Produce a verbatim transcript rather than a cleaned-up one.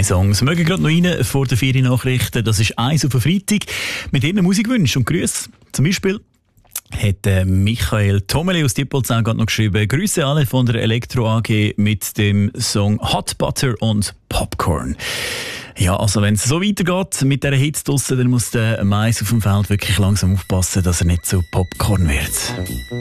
Zwei Songs mögen gerade noch rein vor den Feriennachrichten. Das ist eins auf den Freitag mit Ihren Musikwünschen und Grüßen. Zum Beispiel hat äh, Michael Tomeli aus Diepolzell gerade noch geschrieben: Grüße alle von der Elektro A G mit dem Song Hot Butter und Popcorn. Ja, also wenn es so weitergeht mit dieser Hitze draussen, dann muss der Mais auf dem Feld wirklich langsam aufpassen, dass er nicht zu Popcorn wird.